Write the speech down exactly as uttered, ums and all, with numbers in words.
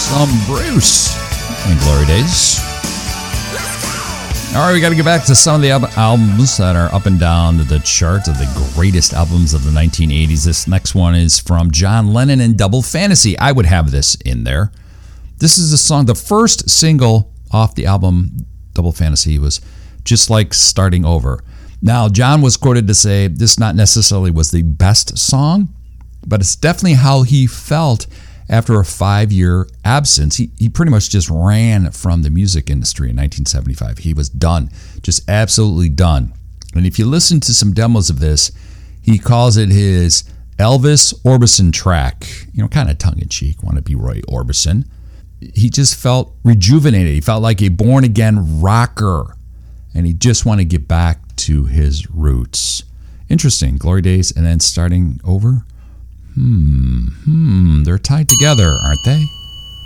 Some Bruce in Glory Days. All right, we got to get back to some of the al- albums that are up and down the chart of the greatest albums of the nineteen eighties. This next one is from John Lennon and Double Fantasy. I would have this in there. This is the song, the first single off the album Double Fantasy was Just Like Starting Over. Now, John was quoted to say this not necessarily was the best song, but it's definitely how he felt after a five-year absence. He, he pretty much just ran from the music industry in nineteen seventy-five. He was done, just absolutely done. And if you listen to some demos of this, he calls it his Elvis Orbison track. You know, kind of tongue-in-cheek, want to be Roy Orbison. He just felt rejuvenated. He felt like a born-again rocker, and he just wanted to get back to his roots. Interesting. Glory Days and then starting over. Hmm, hmm, they're tied together, aren't they?